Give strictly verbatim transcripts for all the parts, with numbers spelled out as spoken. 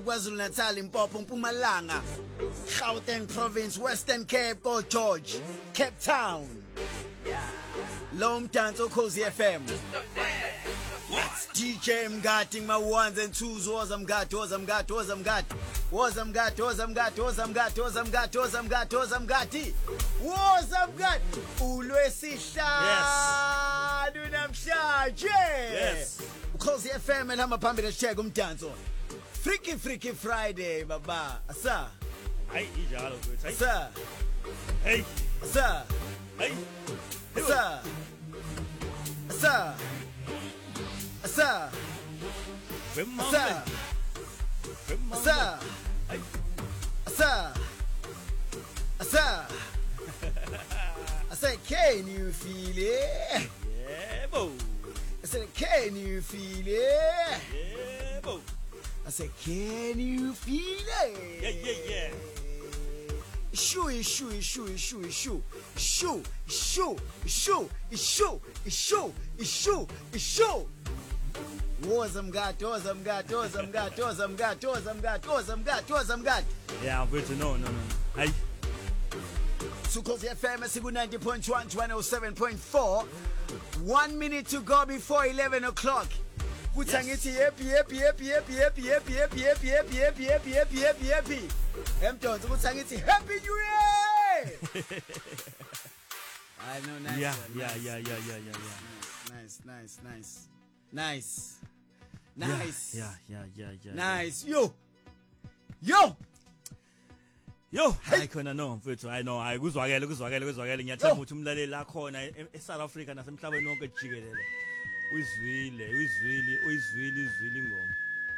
KwaZulu-Natal, Limpopo, Mpumalanga, Gauteng Province, Western Cape, Port George, Cape Town. Lo mdanso Ukhozi F M. D J Mngadi, my ones and twos, woza Mngadi, woza Mngadi, woza Mngadi. Woza Mngadi, woza Mngadi, woza Mngadi, woza Mngadi, woza Mngadi, woza Mngadi. Woza Mngadi. UlweSihlanu namhlanje. Yes. Ukhozi F M elihamba phambili hashtag umdanso. Freaky Freaky Friday baba. Asa. Hayi injalo mfethu. Hayi. Asa. Hey. Asa. Hey. Asa. Asa. Asa. Wemma. Asa. Wemma. Asa. Hey. Asa. Asa. I said, can you feel it? Yebo. I said, can you feel it? Yebo. I said, can you feel it? Yeah, yeah, yeah. Shoo, shoo, shoo, shoo, shoo, shoo, shoo, shoo, shoo, shoo, shoo, shoo. Woza Mngadi, woza Mngadi, woza Mngadi, woza Mngadi, woza Mngadi, woza Mngadi, woza Mngadi. Yeah, mfethu no no no. Hayi. Ukhozi F M siku ninety point one to one oh seven point four. One minute to go before eleven o'clock. Kuthi angithi happy happy happy happy happy happy happy happy happy happy happy happy happy happy. Emdonto kuthi angithi happy new year. I know nice. Yeah, one, yeah, nice. yeah, yeah, yeah, yeah, yeah. Nice, nice, nice. Nice. Nice. Yeah, yeah, yeah, yeah. Nice. Yo. Yo. Yo, hayi khona no mfethu, hayi no, hayi kuzwakele kuzwakele kuzwakele ngiyathemba ukuthi umlaleli la khona eSouth Africa nasemhlabeni wonke jikelele. Uyizwile, uyizwile, uyizwile izwile ingoma.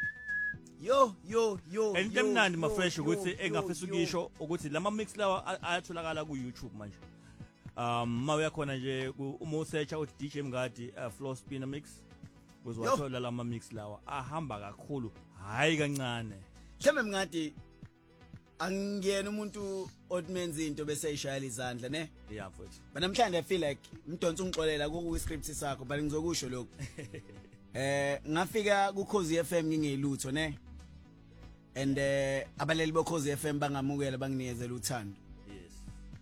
Yo, yo, yo. And emnandi mafresh ukuthi engafisa ukisho ukuthi lama mix lawa ayatholakala ku YouTube manje. Um mawe yakhona nje uma usearcha uthi D J Mngadi Floor Spinner Mix uzwathola lama mix lawa ahamba kakhulu, hayi kancane. Mhlambe Mngadi angiyena umuntu omenza into bese ayishayela izandla ne? Yeah mfethu. But namhlanje I feel like umdonso ungixolela ku script sakho but ngizokusho lokho. Eh ngafika ku Ukhozi F M ngingilutho ne? And eh abaleli bokhozi F M bangamukela banginikezela uthando. Yes.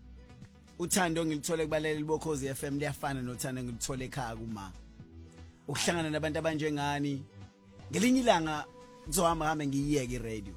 Uthando ngilithole kubaleli bokhozi F M liyafana nothando ngilithole ekhaya kuma. Ukuhlangana nabantu abanjengani ngelinye ilanga kuzohamba hambe ngiyiyeke iradio.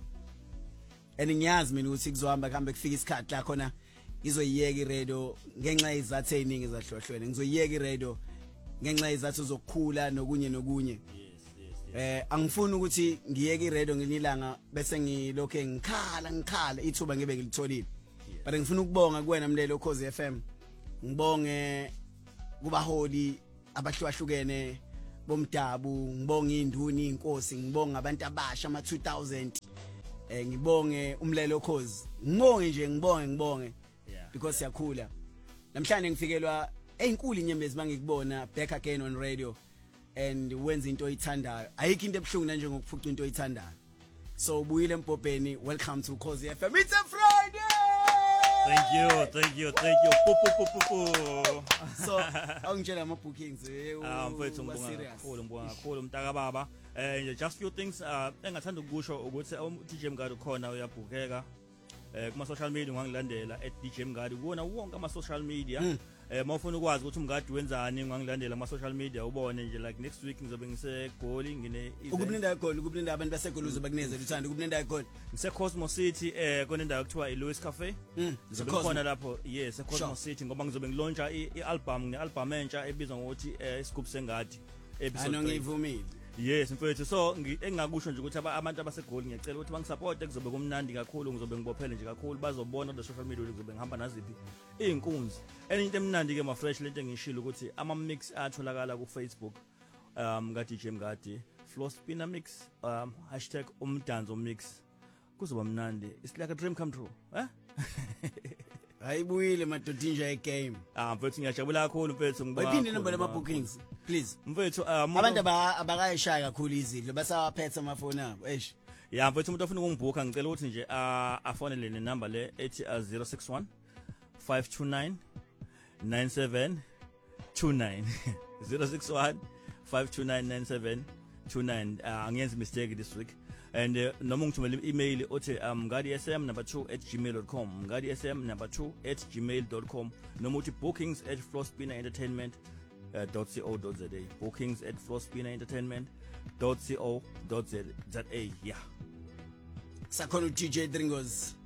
And ngiyazi mina ukuthi kuzohamba kuhambe kufika isikhathi la khona ngizoyiyeka iradio ngenxa yezathu eziningi ezahlohlwene. Ngizoyiyeka iradio ngenxa yezathu zokukhula nokunye nokunye. Yes, yes, yes. Eh angifuni ukuthi ngiyeke iradio ngelinilanga bese ngilokho ngikhala ngikhala ithuba ngibe ngilitholile. But ngifuna ukubonga kuwena mlelo Ukhozi F M. Ngibonge kubaholi abahlukahlukene bomdabu, ngibonge induni inkosi, ngibonga abantu abasha ama two thousand. Eh ngibonge umlelo Ukhozi. Ngibonge nje ngibonge ngibonge because siyakhula. Namhlanje ngifikelwa ezinkulu inyembezi mangikubona back again on radio and wenza into oyithandayo. Ayikho into ebhlungu nje ngokuphuca into oyithandayo. So ubuyile empopeni, welcome to Ukhozi F M. It's a Friday. Thank you, thank you, thank you. Pu pu pu pu pu. So awungitshela ama bookings eh Ah mfethu ngibonga kakhulu, ngibonga kakhulu mntaka baba. Eh just few things uh engathanda ukusho ukuthi D J Mngadi ukhona uyabhukeka. Eh kuma social media ungangilandela at D J Mngadi kuona wonke ama social media. Eh mawufuna ukwazi ukuthi uMngadi wenzani ungangilandela ama social media ubone nje like next week ngizobe ngise Goli ngine ukublinda eGoli, ukublinda abantu baseGoli uzobakunezela uthanda ukublinda eGoli. ngise Cosmos City eh konendawo ekuthiwa iLouis Cafe. Ngizobe khona lapho yes eCosmos City ngoba ngizobe ngilauncha ialbum nealbum entsha ebizwa ngokuthi Isigubhu Sengadi episode. Anongivumile. Yes mfethu, so engakusho nje ukuthi abantu abaseGoli ngiyacela ukuthi bangisupport kuzobe kumnandi kakhulu, ngizobe ngibophele nje kakhulu bazobona ku social media kuzobe ngihamba naziphi izinkunzi. Enye into emnandi ke ma fresh lento engishilo ukuthi ama mix atholakala ku Facebook um ka D J Mngadi Floor Spinner Mix um hashtag umdanso mix kuzoba mnandi. It's like a dream come true, eh? Hayibuyile madodinja egame. Ah mfethu ngiyajabula kakhulu mfethu ngibona. Bayiphinde number lama bookings please. Mfethu abantu abakayishaya kakhulu izidlo basawaphethe amafoni abo eish. Yeah mfethu umuntu ofuna ukungibhuka ngicela ukuthi nje afonele le number le ethi zero six one five two nine nine seven two nine zero six one five two nine nine seven two nine. Angiyenzi mistake this week. and uh, noma ngithumela i-email othi um mgadism number two at gmail dot com mgadism number two at gmail dot com noma uthi bookings at floorspinner entertainment uh, dot co dot za bookings at floorspinner entertainment dot co dot za yeah sakhona u-D J Dringos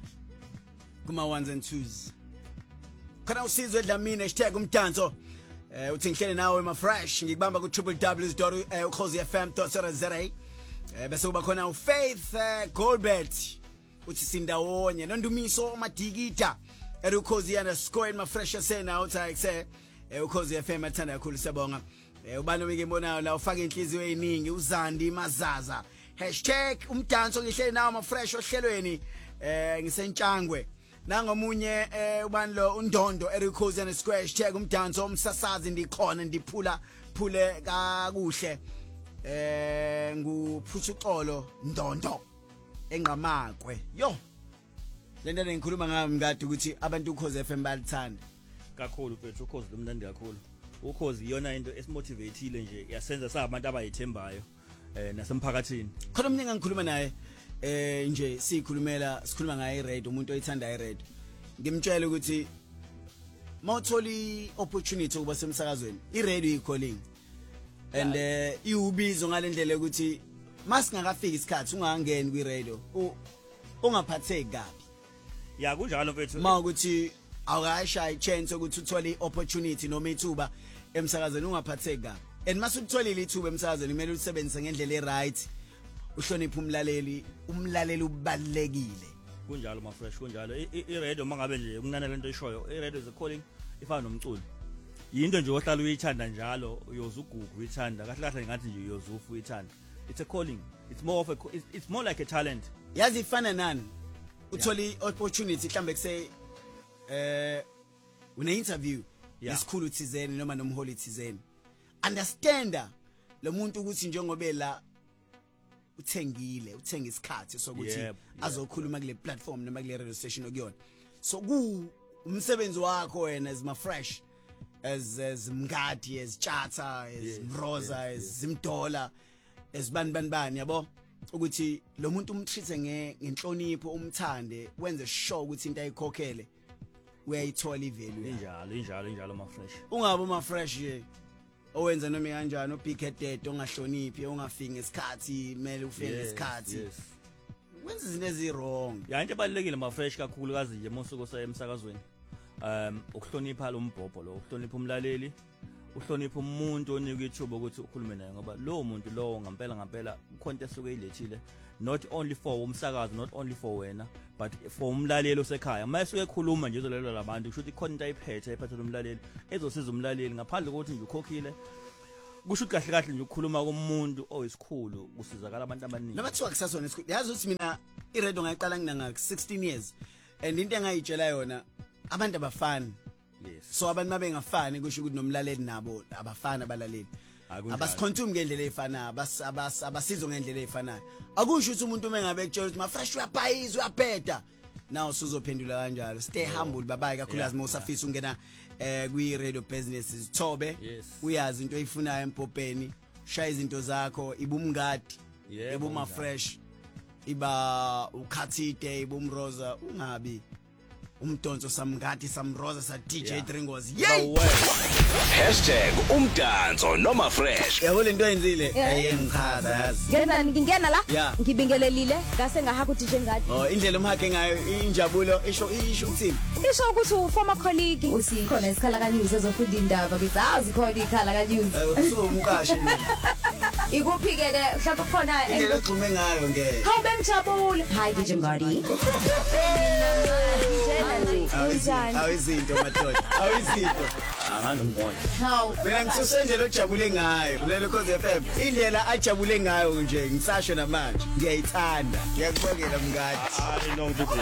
kuma ones and twos khona usizwe Dlamini hashtag umdanso eh uthi ngihlele nawe ma fresh ngikubamba ku w w w dot ukhozi f m dot co dot za eh bese kuba khona uFaith Goldbert uthi sindawonye nondumiso madikita erukhozi yana score ma fresh sena uthi ayise ukhozi f m athanda kakhulu siyabonga ubani omike imbonayo la ufaka inhliziyo eziningi uzandi mazaza hashtag umdanso ngihlele nawe ma fresh ohlelweni eh ngisentshangwe nangomunye ubani lo undondo erukhozi yana square hashtag umdanso umsasazi ndikhona ndiphula phule kakuhle eh nguphuthu xolo ndondo enqamakwe yo lento engikhuluma ngayo ngadi ukuthi abantu ukhozi F M balithanda kakhulu mfethu ukhozi lomnandi kakhulu ukhozi iyona into esimotivateile nje yasenza sabantu abayithembayo eh nasemphakathini khona omningi angikhuluma naye eh nje sikhulumela sikhuluma ngaye i-radio umuntu oyithanda i-radio ngimtshela ukuthi mawutholi opportunity ukuba semsakazweni i-radio i-calling and eh iubizo ngalendlela ukuthi masingakafika isikhathi ungangeni kwi-radio ungaphatheki kabi ya kunjalo mfethu ma ukuthi awukashaya ichance ukuthi uthole iopportunity noma ithuba emsakazweni ungaphatheki kabi and masukutholile ithuba emsakazweni kumele ulisebenzise ngendlela eright uhloniphe umlaleli umlaleli ubalekile kunjalo ma fresh kunjalo i-radio mangabe nje kunana lento ishoyo i-radio is a calling ifana nomculo yinto nje ohlala uyithanda njalo uyozugugu uyithanda kahle kahle ngathi nje uyozufu uyithanda it's a calling it's more of a it's, it's more like a talent yazi ifana nani utholi opportunity mhlambe kuse eh une interview esikhulu thizeni noma nomholi thizeni understanda lo muntu ukuthi njengoba la uthengile uthenga isikhathi sokuthi azokhuluma kule platform noma kule radio station okuyona so ku umsebenzi wakho wena as ma fresh as as Mngadi as Tjatha as Mroza as Zimdola as bani bani bani yabo ukuthi lo muntu umtreate ngenhlonipho umthande wenze sure ukuthi into ayikhokhele uyayithola ivalue injalo injalo injalo ma fresh ungabe ma fresh ye owenza noma kanjani obig headed ongahloniphi ongafiki ngesikhathi kumele ufike ngesikhathi wenza izinto ezi wrong ya into ebalekile ma fresh kakhulu kazi nje mosuku sayemsakazweni um ukuhlonipha lo mbhobho lo ukuhlonipha umlaleli uhlonipha umuntu onika ithuba ukuthi ukhulume naye ngoba lo muntu lo ngampela ngampela ukhonto esuke ilethile not only for umsakazo not only for wena but for umlaleli osekhaya mayisuke ekhuluma nje izolelo labantu kusho ukuthi khona into ayiphethe ephethe umlaleli ezosiza umlaleli ngaphandle kokuthi nje ukhokhile kusho ukuthi kahle kahle nje ukukhuluma komuntu oyisikhulu kusizakala abantu abaningi noma kuthiwa kusasona isikhulu yazi ukuthi mina i-radio ngayiqala nginanga sixteen years and into engayitshela yona abantu abafani yes so abantu mabengafani kusho ukuthi nomlaleli nabo abafana abalaleli abasiconsume ngendlela efanayo abasizo ngendlela efanayo akusho ukuthi umuntu mengabe ekutshela ukuthi ma fresh uyabhayiza uyabheda naw usuzophendula kanjalo stay humble babayi kakhulukazi mawusafisa ungena eh kwi radio business izithobe uyazi into oyifunayo empopeni shaya izinto zakho ibumngadi ibuma fresh iba ukhathide ibumroza ungabi umdonso samngadi samroza sa D J Dringos yey hashtag umdanso noma fresh yabo lento yenzile ayengichaza yazi ngena ngingena la ngibingelelile ngase ngahaku D J Ngadi oh indlela umhakhe ngayo injabulo isho isho uthini isho ukuthi u former colleague usikhona isikhala ka news ezofunda indaba bizazi khona ikhala ka news usumkashi ikuphike ke mhlawumbe khona engixhume ngayo ngeke hawu bengijabule hi D J Ngadi awizinto madoda awizinto anganombona hawu mina ngisusenje lojabule ngayo kulelo Khosi F M indlela ajabule ngayo nje ngisasho namanje ngiyayithanda ngiyakubongela Mngadi hayi no ngithi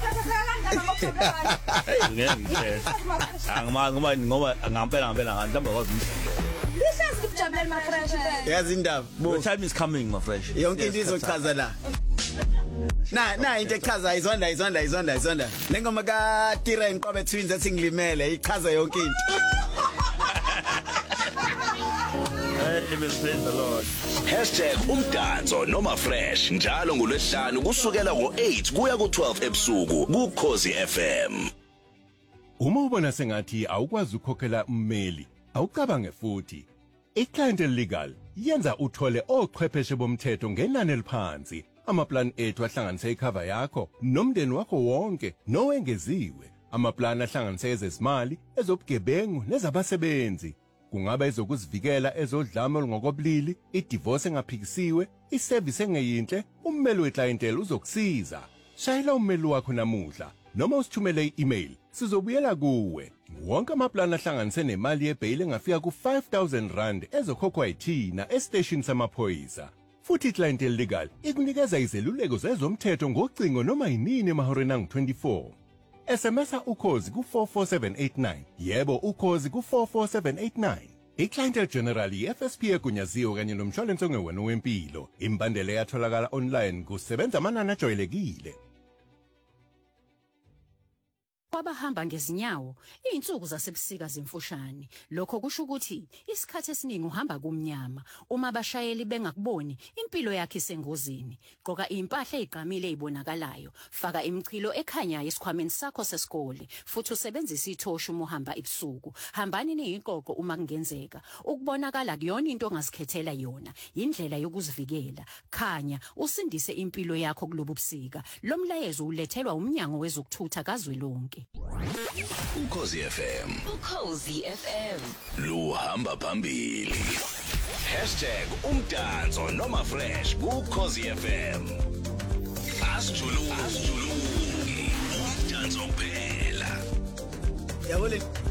ngeke angima ngoba ngoba ngampela ngampela ngihamba kwazi Lisazi kubujabule ma fresh yazi indaba the time is coming my fresh yonke into izochaza la na na into echaza izonda izonda izonda izonda lengoma ka Tira Inqobe Twins ethi ngilimele ichaza yonke into let me praise the Lord hashtag umdanso noma fresh njalo ngolwesihlanu kusukela ngo eight kuya ku twelve ebusuku ku Khosi F M. Uma ubona sengathi awukwazi ukukhokhela ummeli, awucabange futhi. iClientele Legal yenza uthole ochwepheshe bomthetho ngenani eliphansi. Amaplan ethu ahlanganise icover yakho nomndeni wakho wonke nowengeziwe. Amaplan ahlanganise ezezimali, ezobugebengu nezabasebenzi. Kungaba ezokuzivikela ezodlame olungokobulili, idivorce engaphikisiwe, iservice engeyinhle, ummeli weClientele uzokusiza. Shayela ummeli wakho namuhla noma usithumele i-email, sizobuyela kuwe. Wonke amaplan ahlanganise nemali yebail engafika ku five thousand rand ezokhokhwa yithina estation samaphoyisa. Futhi iClientele Legal ikunikeza izeluleko zezomthetho ngocingo noma yinini emahoreni angu twenty-four. S M S ukhozi ku four four seven eight nine. Yebo ukhozi ku four four seven eight nine. iClientele General F S P egunyaziwe kanye nomshwalense ongewena wempilo. Imbandela yatholakala online kusebenza amanani ajwayelekile. Kwabahamba ngezinyawo, izinsuku zasebusika zimfushane. Lokho kusho ukuthi isikhathi esiningi uhamba kumnyama. Uma abashayeli bengakuboni, impilo yakhe isengozini. Gqoka impahla ezigqamile ezibonakalayo. Faka imichilo ekhanyayo esikhwameni sakho sesikole. Futhi usebenzise ithosha uma uhamba ebusuku. Hambani neyiqoqo uma kungenzeka. Ukubonakala kuyona into ongazikhethela yona. Indlela yokuzivikela. Khanya usindise impilo yakho kulobu busika. Lo mlayezo ulethelwa umnyango wezokuthutha kazwelonke. Ukhosi F M. Ukhosi F M. Luhamba phambili. hashtag umdanso noma fresh ku Khosi F M. Asijuluke. Umdanso phela. Yabona